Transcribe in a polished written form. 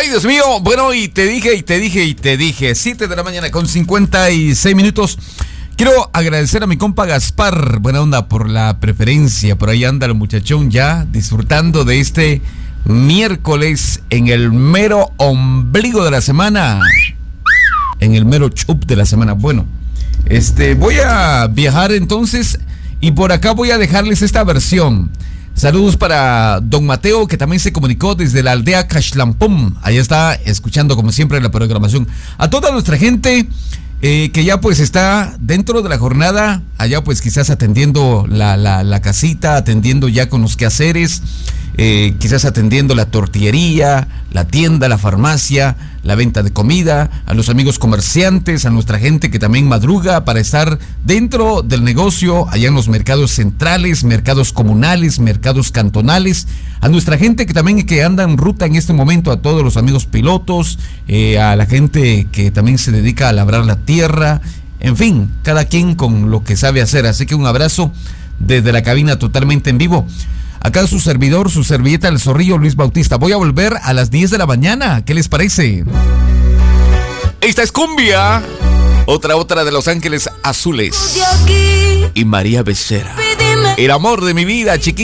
Ay, Dios mío. Bueno, y te dije. 7 de la mañana con 56 minutos. Quiero agradecer a mi compa Gaspar, buena onda, por la preferencia. Por ahí anda el muchachón ya disfrutando de este miércoles en el mero ombligo de la semana. En el mero chup de la semana. Bueno, voy a viajar entonces y por acá voy a dejarles esta versión. Saludos para don Mateo, que también se comunicó desde la aldea Caxlampum. Allá está escuchando como siempre la programación. A toda nuestra gente que ya pues está dentro de la jornada, allá pues quizás atendiendo la casita, atendiendo ya con los quehaceres, quizás atendiendo la tortillería, la tienda, la farmacia, la venta de comida, a los amigos comerciantes, a nuestra gente que también madruga para estar dentro del negocio, allá en los mercados centrales, mercados comunales, mercados cantonales, a nuestra gente que también que anda en ruta en este momento, a todos los amigos pilotos, a la gente que también se dedica a labrar la tierra, en fin, cada quien con lo que sabe hacer. Así que un abrazo desde la cabina totalmente en vivo. Acá su servidor, su servilleta del Zorrillo, Luis Bautista. Voy a volver a las 10 de la mañana. ¿Qué les parece? Esta es cumbia. Otra de Los Ángeles Azules. Y María Becerra. El amor de mi vida, chiquita.